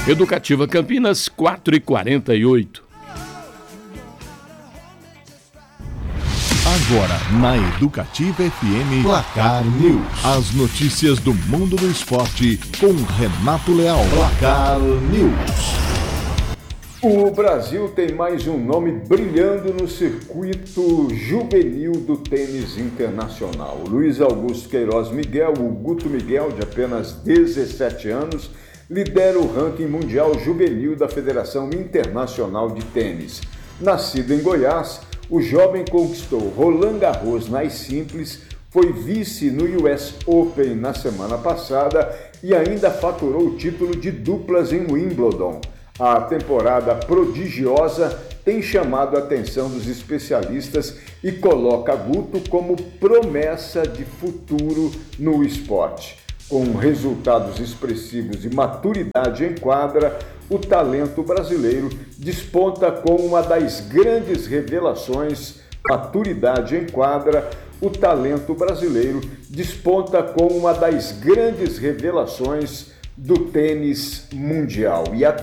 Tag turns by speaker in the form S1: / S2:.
S1: Educativa Campinas, 4h48.
S2: Agora, na Educativa FM, Placar News. As notícias do mundo do esporte com Renato Leal. Placar News.
S3: O Brasil tem mais um nome brilhando no circuito juvenil do tênis internacional. Luiz Augusto Queiroz Miguel, o Guto Miguel, de apenas 17 anos, lidera o ranking mundial juvenil da Federação Internacional de Tênis. Nascido em Goiás, o jovem conquistou Roland Garros nas simples, foi vice no US Open na semana passada e ainda faturou o título de duplas em Wimbledon. A temporada prodigiosa tem chamado a atenção dos especialistas e coloca Guto como promessa de futuro no esporte. Com resultados expressivos e maturidade em quadra, o talento brasileiro desponta com uma das grandes revelações. Maturidade em quadra, o talento brasileiro desponta com uma das grandes revelações do tênis mundial. E a